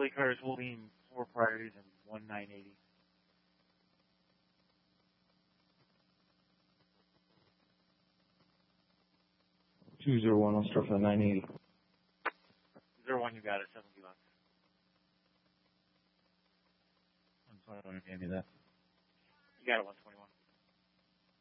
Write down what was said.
plate cars holding 4 priors and 1 980. 201, I'll start for the 980. 01, you got it, 70 bucks. I'm sorry, I gave you that. You got it, 121.